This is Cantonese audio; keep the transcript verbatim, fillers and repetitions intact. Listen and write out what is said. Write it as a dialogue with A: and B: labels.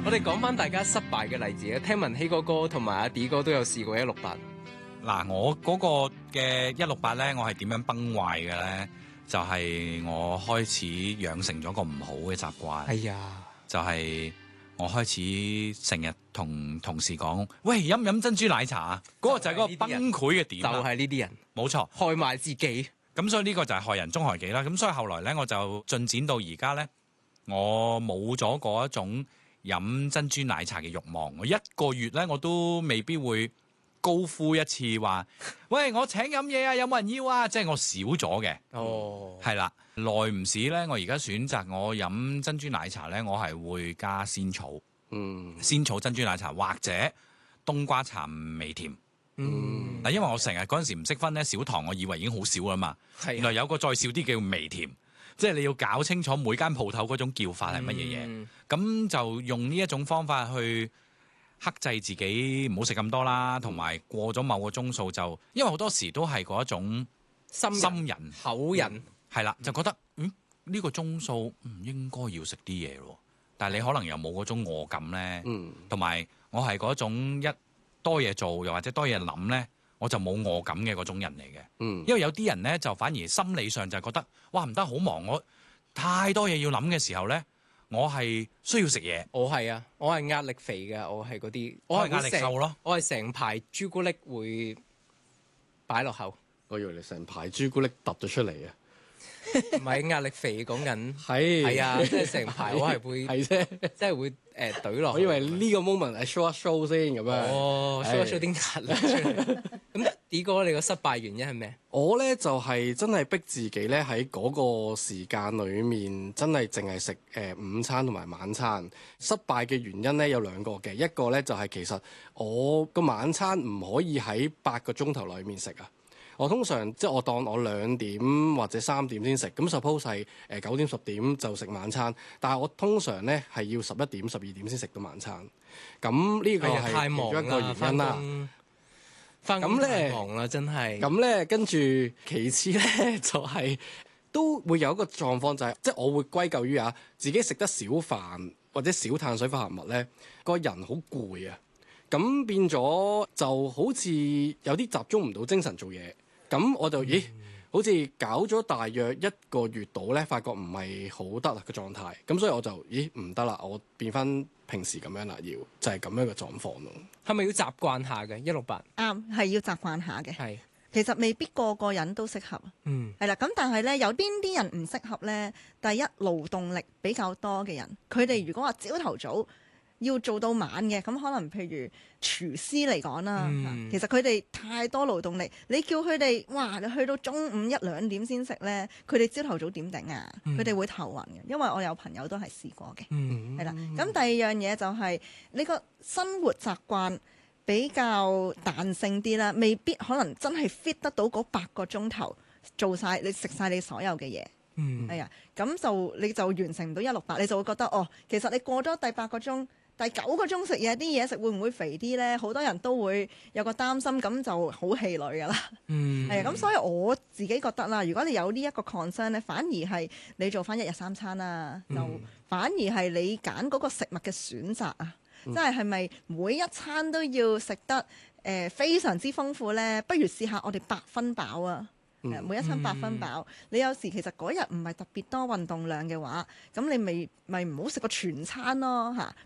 A: 我哋講翻大家失敗嘅例子啊，聽聞希哥哥同埋阿 D 哥都有試過一六八。
B: 嗱，我嗰個嘅一六八咧，我係點樣崩壞嘅咧？就係、是、我開始養成咗個唔好嘅習慣。
A: 哎呀，
B: 就係我開始成日同同事講，喂，飲唔飲珍珠奶茶啊？嗰、那個就係嗰個崩潰嘅點，
A: 就係呢啲人，
B: 冇錯，
A: 害埋自己。
B: 咁所以呢個就係害人終害己啦。咁所以後來咧，我就進展到而家咧，我冇咗嗰一種飲珍珠奶茶嘅慾望。我一個月咧，我都未必會高呼一次話，喂，我請飲嘢啊，有冇人要啊？即係我少咗嘅。
A: 哦，
B: 係啦，耐唔時咧，我而家選擇我飲珍珠奶茶咧，我係會加仙草，
A: 嗯，
B: 仙草珍珠奶茶或者冬瓜茶微甜。
A: 嗯，
B: 嗱，因為我成日嗰陣時唔識分咧，少糖我以為已經好少啦嘛，
A: 係
B: 原來有個再少啲叫微甜，即係你要搞清楚每間鋪頭嗰種叫法係乜嘢嘢，咁、嗯、就用呢一種方法去克制自己唔好食咁多啦，同埋過咗某個鐘數就，因為好多時都係嗰一種
A: 心
B: 心人
A: 口人
B: 係啦，就覺得嗯呢、呢個鐘數唔應該要食啲嘢咯，但係你可能又冇嗰種餓感咧，同埋、嗯、我係嗰種一多嘢做又或者多嘢諗咧，我就冇餓感嘅嗰種人嚟嘅，嗯、因為有啲人咧就反而心理上就覺得哇唔得好忙，我太多嘢要諗嘅時候咧。我係需要食嘢，
A: 我係啊，我係壓力肥嘅，我係嗰啲，
B: 我係壓力瘦咯，
A: 我係成排朱古力會擺落口，
C: 我以為你成排朱古力揼咗出嚟啊！
A: 唔係壓力肥講緊，
C: 係
A: 係啊，即係成排我係會
C: 係啫，
A: 即係會誒懟落。
C: 我以為呢個 moment 係 show 一 show 先咁樣。
A: 哦，show 一 show 啲壓力出嚟。咁 D 哥你個失敗原因係咩？
C: 我咧就係、是、真係逼自己咧喺嗰個時間裡面，真係淨係食誒午餐同埋晚餐。失敗嘅原因咧有兩個嘅，一個咧就係、是、其實我個晚餐唔可以喺八個鐘頭裡面食啊。我通常即係我當我兩點或者三點先食，咁 suppose 係誒九點十點就食晚餐，但係我通常咧係要十一點十二點先食到晚餐，咁呢個係其中一個原因啦。
A: 翻工太忙啦，真係。
C: 咁咧跟住其次咧就係、是、都會有一個狀況就係、是，即係我會歸咎於啊自己食得少飯或者少碳水化合物咧，個人好攰啊，咁變咗就好似有啲集中唔到精神做嘢。咁我就咦，好似搞咗大約一個月度咧，發覺唔係好得啦個狀態。咁所以我就咦唔得啦，我變翻平時咁樣啦，要就係、是、咁樣嘅狀況咯。
A: 係咪要習慣下嘅一六八？
D: 啱，係要習慣下嘅。
A: 係，
D: 其實未必個個人都適合。
A: 嗯，
D: 係啦。咁但係咧，有邊啲人唔適合咧？第一，勞動力比較多嘅人，佢哋如果話朝頭早要做到晚嘅，咁可能譬如廚師嚟講啦，嗯、其實佢哋太多勞動力，你叫佢哋哇，你去到中午一兩點先食呢，佢哋朝頭早點頂啊？佢哋、嗯、會頭暈嘅，因為我有朋友都係試過嘅，係啦、嗯。咁第二樣嘢就係、是、你個生活習慣比較彈性啲啦，未必可能真係 fit 得到嗰八個鐘頭做晒你食晒你所有嘅嘢。嗯，係啊，咁就你就完成唔到一六八，你就會覺得哦，其實你過咗第八個鐘。第九個鐘食嘢，啲嘢食會唔會肥啲呢？好多人都會有個擔心，咁就好氣餒㗎啦。嗯，係啊，咁所以我自己覺得啦，如果你有呢一個 concern 咧，反而係你做翻一日三餐啦，嗯、就反而係你揀嗰個食物嘅選擇啊，即係係咪每一餐都要食得誒、呃、非常之豐富呢？不如試下我哋八分飽啊！每一餐八分飽，嗯、你有時其實嗰日唔係特別多運動量嘅話，咁你咪咪唔好食個全餐咯嚇。